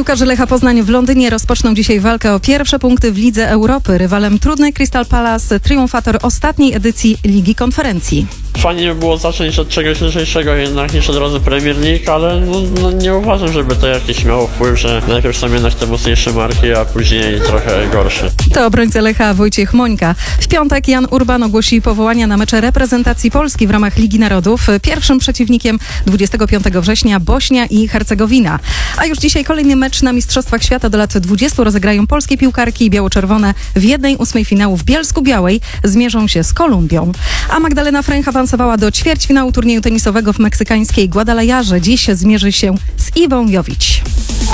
Piłkarze Lecha Poznań w Londynie rozpoczną dzisiaj walkę o pierwsze punkty w Lidze Europy. Rywalem trudnej Crystal Palace triumfator ostatniej edycji Ligi Konferencji. Fajnie by było zacząć od czegoś lżejszego jednak niż od razu Premier League, ale nie uważam, żeby to jakiś miało wpływ, że najpierw są jednak te mocniejsze marki, a później trochę gorsze. To obrońca Lecha Wojciech Mońka. W piątek Jan Urban ogłosi powołania na mecze reprezentacji Polski w ramach Ligi Narodów. Pierwszym przeciwnikiem 25 września Bośnia i Hercegowina. A już dzisiaj kolejny mecz na Mistrzostwach Świata do lat 20 rozegrają polskie piłkarki biało-czerwone w 1/8 finału w Bielsku-Białej. Zmierzą się z Kolumbią. A Magdalena Fręch awansowała do ćwierćfinału turnieju tenisowego w meksykańskiej Guadalajarze. Dziś zmierzy się z Iwą Jowić.